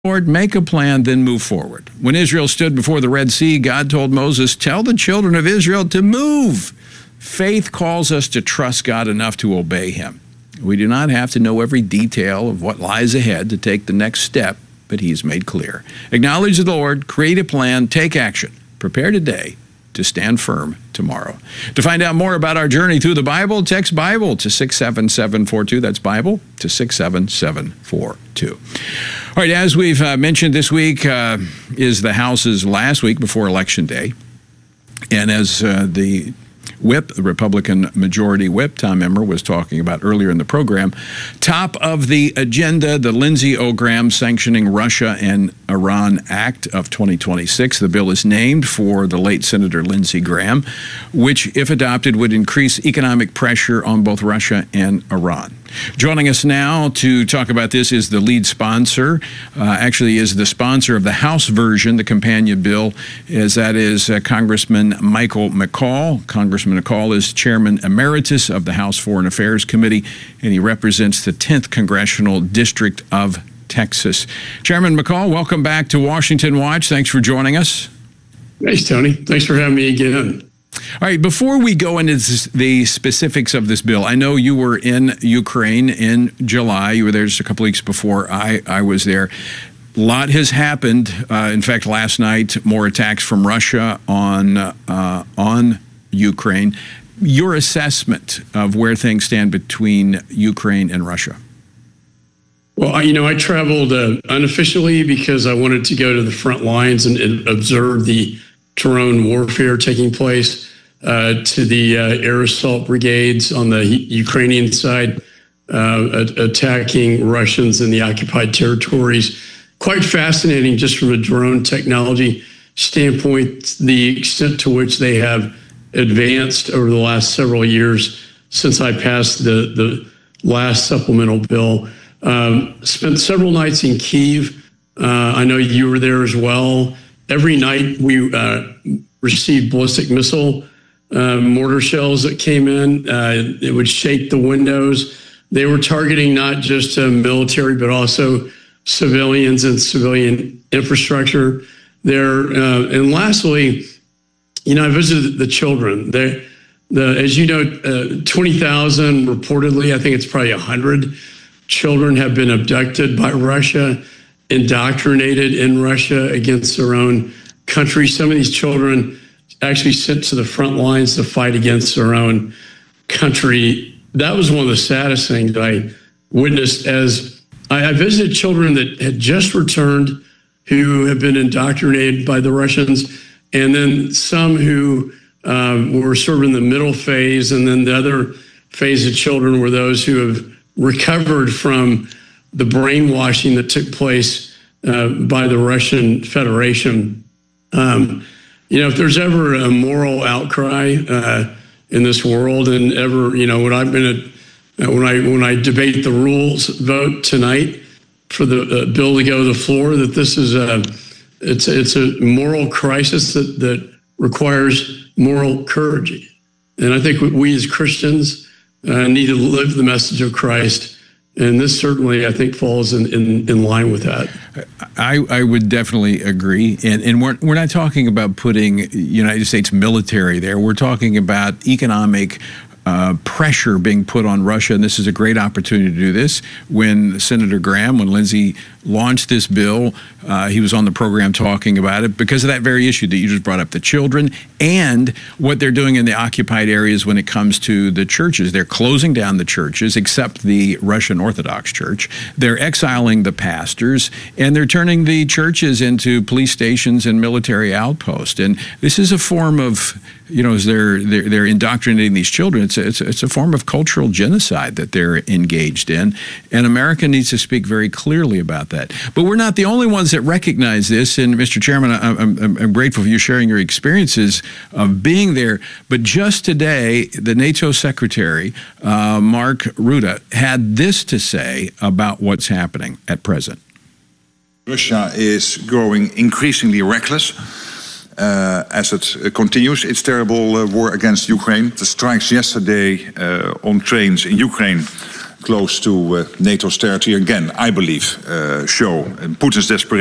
Lord, make a plan, then move forward. When Israel stood before the Red Sea, God told Moses, tell the children of Israel to move. Faith calls us to trust God enough to obey him. We do not have to know every detail of what lies ahead to take the next step, but he's made clear. Acknowledge the Lord, create a plan, take action. Prepare today to stand firm tomorrow. To find out more about our journey through the Bible, text Bible to 67742. That's Bible to 67742. All right, as we've mentioned, this week is the House's last week before Election Day. And as the whip, the Republican Majority Whip, Tom Emmer, was talking about earlier in the program, top of the agenda, the Lindsey Graham Sanctioning Russia and Iran Act of 2026. The bill is named for the late Senator Lindsey Graham, which, if adopted, would increase economic pressure on both Russia and Iran. Joining us now to talk about this is the lead sponsor, actually is the sponsor of the House version, the companion bill, as that is Congressman Michael McCaul. Congressman McCaul is Chairman Emeritus of the House Foreign Affairs Committee, and he represents the 10th Congressional District of Texas. Chairman McCaul, welcome back to Washington Watch. Thanks for joining us. Thanks, Tony. Thanks for having me again. All right, before we go into the specifics of this bill, I know you were in Ukraine in July. You were there just a couple weeks before I was there. A lot has happened. In fact, last night, more attacks from Russia on Ukraine. Your assessment of where things stand between Ukraine and Russia? Well, I traveled unofficially because I wanted to go to the front lines and observe the drone warfare taking place, to the air assault brigades on the Ukrainian side, attacking Russians in the occupied territories. Quite fascinating just from a drone technology standpoint, the extent to which they have advanced over the last several years since I passed the last supplemental bill. Spent several nights in Kyiv. I know you were there as well. Every night we received ballistic missile mortar shells that came in. It would shake the windows. They were targeting not just military, but also civilians and civilian infrastructure there. And lastly, I visited the children. As you know, 20,000 reportedly, I think it's probably 100 children have been abducted by Russia, indoctrinated in Russia against their own country. Some of these children actually sent to the front lines to fight against their own country. That was one of the saddest things that I witnessed as I visited children that had just returned who have been indoctrinated by the Russians, and then some who were sort of in the middle phase, and then the other phase of children were those who have recovered from the brainwashing that took place by the Russian Federation. If there's ever a moral outcry in this world, and ever, when I debate the rules vote tonight for the bill to go to the floor, that this is it's a moral crisis that requires moral courage, and I think we as Christians need to live the message of Christ. And this certainly, I think, falls in line with that. I would definitely agree. And we're not talking about putting United States military there. We're talking about economic pressure being put on Russia, and this is a great opportunity to do this. When Lindsey launched this bill, he was on the program talking about it because of that very issue that you just brought up, the children, and what they're doing in the occupied areas when it comes to the churches. They're closing down the churches, except the Russian Orthodox Church. They're exiling the pastors, and they're turning the churches into police stations and military outposts. And this is a form of, as they're indoctrinating these children, it's a form of cultural genocide that they're engaged in, and America needs to speak very clearly about that. But we're not the only ones that recognize this, and Mr. Chairman, I'm grateful for you sharing your experiences of being there. But just today, the NATO Secretary, Mark Rutte, had this to say about what's happening at present. Russia is growing increasingly reckless. As it continues its terrible war against Ukraine. The strikes yesterday on trains in Ukraine close to NATO's territory, again, I believe, show Putin's desperation